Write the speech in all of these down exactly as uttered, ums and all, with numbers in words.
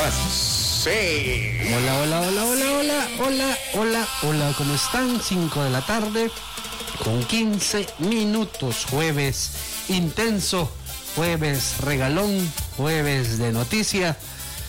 Sí. Hola, hola, hola, hola, hola, hola, hola, hola, ¿cómo están? cinco de la tarde con quince minutos, jueves intenso, jueves regalón, jueves de noticia,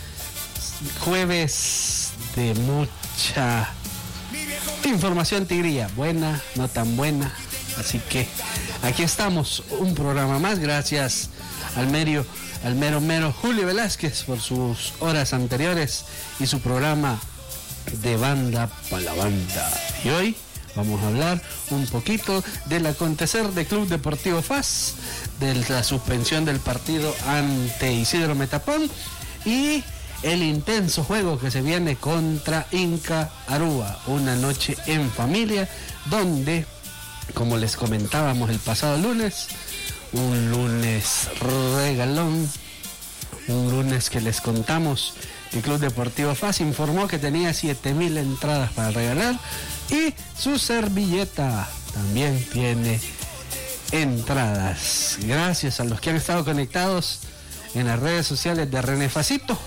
jueves de mucha información tigría, buena, no tan buena, así que aquí estamos, un programa más, gracias al medio al mero mero Julio Velázquez por sus horas anteriores y su programa de banda para la banda. Y hoy vamos a hablar un poquito del acontecer de Club Deportivo F A S, de la suspensión del partido ante Isidro Metapón y el intenso juego que se viene contra Inca Aruba, una noche en familia donde, como les comentábamos el pasado lunes, un lunes regalón, un lunes que les contamos que el Club Deportivo F A S informó que tenía siete mil entradas para regalar y su servilleta también tiene entradas. Gracias a los que han estado conectados en las redes sociales de René Facito,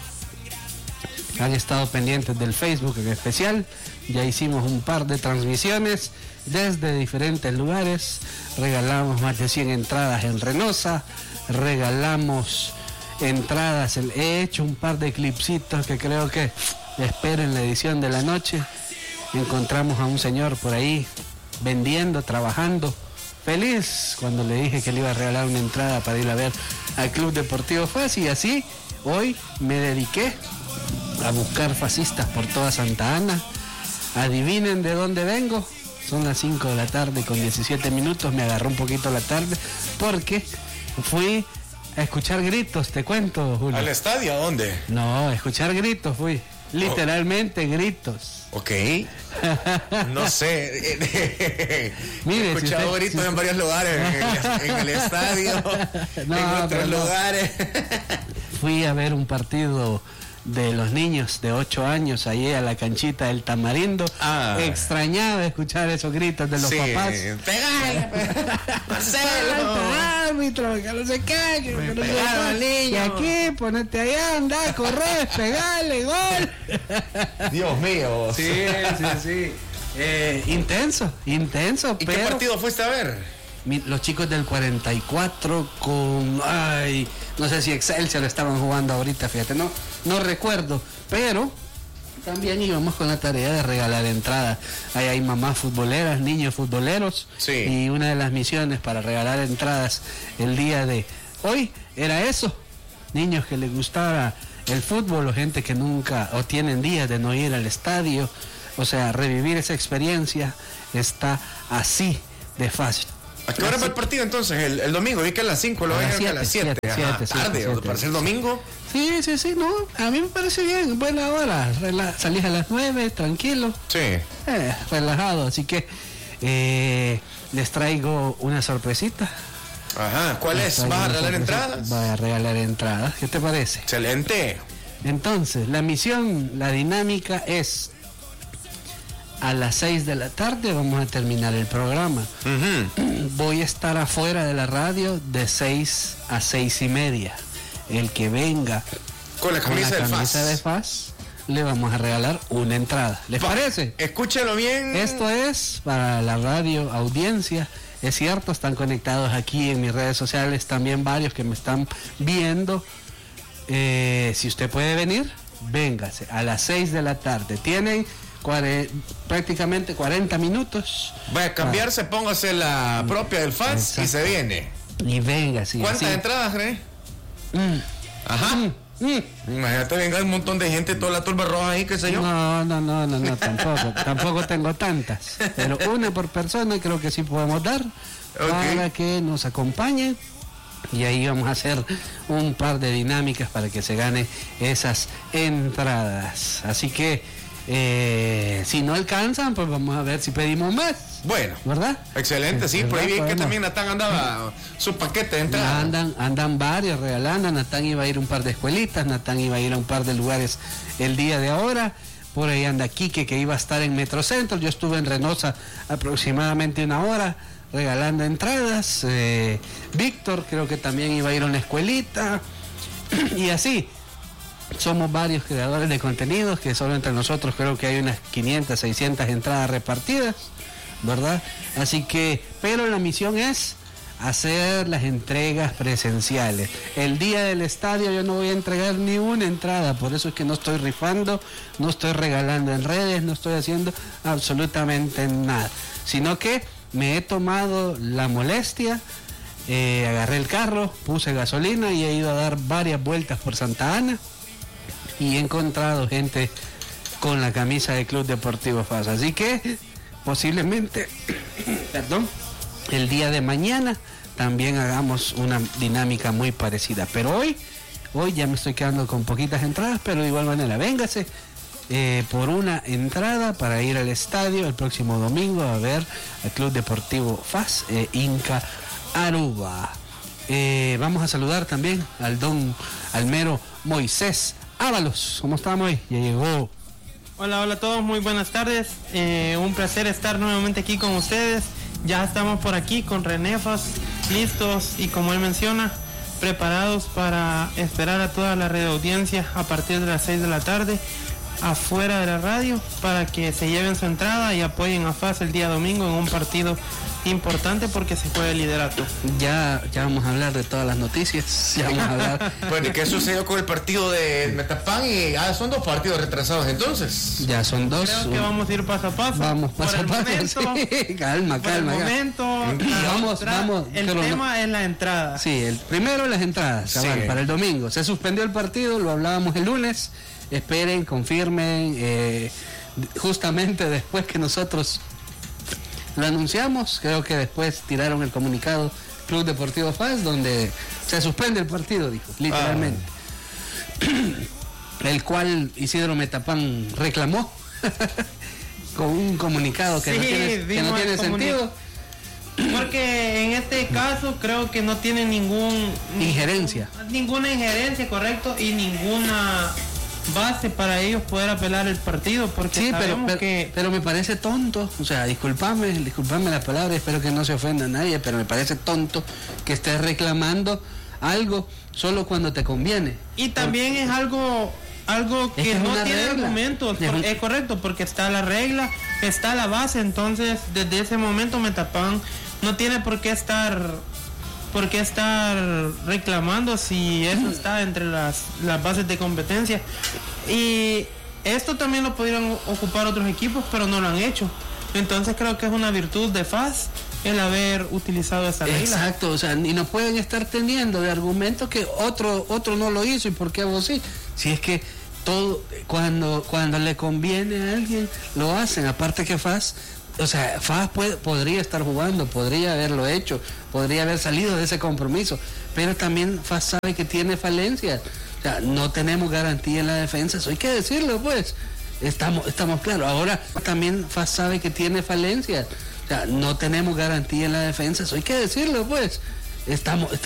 han estado pendientes del Facebook en especial. Ya hicimos un par de transmisiones desde diferentes lugares, regalamos más de cien entradas en Reynosa, regalamos entradas, he hecho un par de clipsitos que creo que esperen la edición de la noche. Encontramos a un señor por ahí vendiendo, trabajando, feliz cuando le dije que le iba a regalar una entrada para ir a ver al Club Deportivo F A S, y así hoy me dediqué a buscar fascistas por toda Santa Ana. Adivinen de dónde vengo. Son las cinco de la tarde con diecisiete minutos, me agarró un poquito la tarde porque fui a escuchar gritos, te cuento, Julio. ¿Al estadio? ¿A dónde? No, a escuchar gritos fui, literalmente oh. gritos. Ok. No sé. Mire, he escuchado si usted, gritos si en varios lugares, en el, en el estadio, no, en otros no. lugares. Fui a ver un partido de los niños de ocho años allí a la canchita del Tamarindo. Ah. Extrañaba escuchar esos gritos de los sí. papás. ¡Pegale! ¡Marcelo! ¡Árbitro! ¡Que no se cague! ¡Que no se cague! Y aquí, ponete allá, anda, corre, pegale, gol. Dios mío. Sí, sí, sí. Eh, intenso, intenso. ¿Y pero qué partido fuiste a ver? Los chicos del cuarenta y cuatro con, ay, no sé si Excelsior estaban jugando ahorita, fíjate, no, no recuerdo, pero también íbamos con la tarea de regalar entradas. Ahí hay mamás futboleras, niños futboleros, sí. Y una de las misiones para regalar entradas el día de hoy era eso, niños que les gustara el fútbol o gente que nunca o tienen días de no ir al estadio, o sea, revivir esa experiencia está así de fácil. ¿A qué hora va el partido entonces? El, el domingo, vi que a las cinco, lo ven a las siete. siete, tarde, siete, para ser domingo. Sí, sí, sí, no, a mí me parece bien, buena hora. Rela- salís a las nueve, tranquilo. Sí. Eh, relajado, así que eh, les traigo una sorpresita. Ajá, ¿cuál les es? ¿Vas a regalar entradas? Voy a regalar entradas, ¿qué te parece? Excelente. Entonces, la misión, la dinámica es: a las seis de la tarde vamos a terminar el programa. Uh-huh. Voy a estar afuera de la radio de seis a seis y media. El que venga con la camisa, con la del camisa de F A S, le vamos a regalar una entrada. ¿Les Va, parece? Escúchalo bien. Esto es para la radio audiencia. Es cierto, están conectados aquí en mis redes sociales también varios que me están viendo. Eh, si usted puede venir, véngase a las seis de la tarde. Tienen Cuare, prácticamente cuarenta minutos. Va a cambiarse, ah. póngase la propia del F A S. Exacto. Y se viene. Y venga, sí. ¿Cuántas sí. entradas, René? Mm. Ajá. Mm. Mm. Imagínate, venga un montón de gente, toda la turba roja ahí, qué sé yo. No, no, no, no, no, tampoco. Tampoco tengo tantas. Pero una por persona creo que sí podemos dar. Okay. Para que nos acompañen. Y ahí vamos a hacer un par de dinámicas para que se gane esas entradas. Así que Eh, si no alcanzan, pues vamos a ver si pedimos más. Bueno, ¿verdad? Excelente, sí, ¿verdad? Por ahí vi que también Natán andaba su paquete de entrada. Andan, andan varios regalando. Natán iba a ir a un par de escuelitas, Natán iba a ir a un par de lugares el día de ahora. Por ahí anda Quique, que iba a estar en Metrocentro. Yo estuve en Reynosa aproximadamente una hora regalando entradas. Eh, Víctor creo que también iba a ir a una escuelita. Y así. somos varios creadores de contenidos, que solo entre nosotros creo que hay unas quinientas, seiscientas entradas repartidas, ¿verdad? Así que, pero la misión es hacer las entregas presenciales. El día del estadio yo no voy a entregar ni una entrada, por eso es que no estoy rifando, no estoy regalando en redes, no estoy haciendo absolutamente nada, sino que me he tomado la molestia, eh, agarré el carro, puse gasolina y he ido a dar varias vueltas por Santa Ana y he encontrado gente con la camisa del Club Deportivo F A S, así que posiblemente, perdón, el día de mañana también hagamos una dinámica muy parecida. Pero hoy, hoy ya me estoy quedando con poquitas entradas, pero de igual manera, véngase eh, por una entrada para ir al estadio el próximo domingo a ver al Club Deportivo F A S eh, Inca Aruba. Eh, vamos a saludar también al don Almero Moisés Ábalos. ¿Cómo estamos hoy? Ya llegó. Hola, hola a todos, muy buenas tardes. Eh, un placer estar nuevamente aquí con ustedes. Ya estamos por aquí con Renefas, listos y como él menciona, preparados para esperar a toda la red audiencia a partir de las seis de la tarde afuera de la radio para que se lleven su entrada y apoyen a F A S el día domingo en un partido importante porque se juega el liderato. Ya, ya vamos a hablar de todas las noticias. Ya vamos a hablar. Bueno, ¿qué sucedió con el partido de Metapán? Y ah, son dos partidos retrasados entonces. Ya son dos. Creo que vamos a ir paso a paso. Vamos paso a paso. Momento, sí, calma, por calma. el momento, vamos, otra, vamos. El pero tema no. es la entrada. Sí, el primero las entradas, cabal, sí. para el domingo. Se suspendió el partido, lo hablábamos el lunes. Esperen, confirmen, eh, justamente después que nosotros lo anunciamos, creo que después tiraron el comunicado Club Deportivo F A S donde se suspende el partido, dijo, literalmente. Ah. El cual Isidro Metapán reclamó con un comunicado que sí, no tiene, que no tiene sentido. Porque en este caso creo que no tiene ningún... Injerencia. Ningún, ninguna injerencia, correcto, y ninguna base para ellos poder apelar el partido, porque sí, pero, sabemos pero, que... pero me parece tonto, o sea, disculpame, disculpame la palabra, espero que no se ofenda a nadie, pero me parece tonto que estés reclamando algo solo cuando te conviene. Y también es algo algo que, es que no tiene regla. argumentos, es, por, un... es correcto, porque está la regla, está la base, entonces desde ese momento Metapán no tiene por qué estar por qué estar reclamando si eso está entre las, las bases de competencia. Y esto también lo pudieron ocupar otros equipos, pero no lo han hecho. Entonces creo que es una virtud de F A S el haber utilizado esa regla. Exacto, o sea, y no pueden estar teniendo de argumento que otro otro no lo hizo y por qué vos sí. Si es que todo, cuando cuando le conviene a alguien, lo hacen. Aparte que F A S, o sea, F A S puede, podría estar jugando, podría haberlo hecho, podría haber salido de ese compromiso, pero también F A S sabe que tiene falencias. O sea, no tenemos garantía en la defensa, eso hay que decirlo, pues. Estamos, estamos claros. Ahora también F A S sabe que tiene falencias. O sea, no tenemos garantía en la defensa, eso hay que decirlo, pues. Estamos, estamos